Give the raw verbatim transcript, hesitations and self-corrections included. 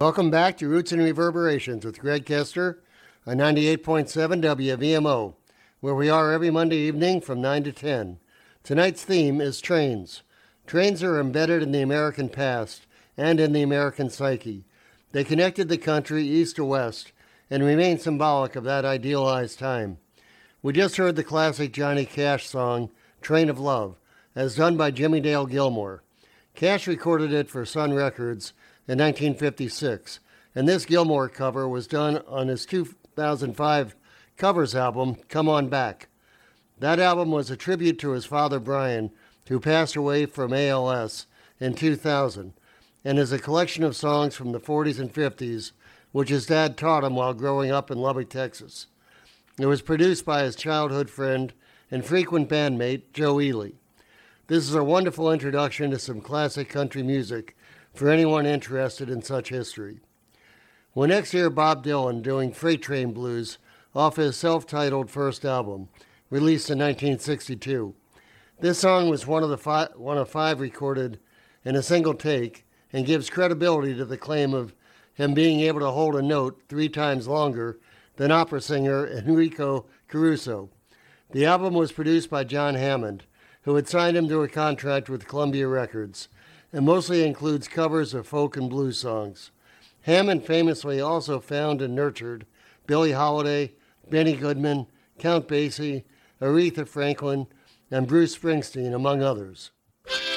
Welcome back to Roots and Reverberations with Greg Kester on ninety-eight point seven W V M O, where we are every Monday evening from nine to ten. Tonight's theme is trains. Trains are embedded in the American past and in the American psyche. They connected the country east to west and remain symbolic of that idealized time. We just heard the classic Johnny Cash song, Train of Love, as done by Jimmie Dale Gilmore. Cash recorded it for Sun Records in nineteen fifty-six, and this Gilmore cover was done on his two thousand five covers album, Come On Back. That album was a tribute to his father Brian, who passed away from A L S in two thousand, and is a collection of songs from the forties and fifties, which his dad taught him while growing up in Lubbock, Texas. It was produced by his childhood friend and frequent bandmate, Joe Ely. This is a wonderful introduction to some classic country music for anyone interested in such history. We'll next hear Bob Dylan doing Freight Train Blues off his self-titled first album, released in nineteen sixty-two. This song was one of the fi- one of five recorded in a single take and gives credibility to the claim of him being able to hold a note three times longer than opera singer Enrico Caruso. The album was produced by John Hammond, who had signed him to a contract with Columbia Records, and mostly includes covers of folk and blues songs. Hammond famously also found and nurtured Billie Holiday, Benny Goodman, Count Basie, Aretha Franklin, and Bruce Springsteen, among others.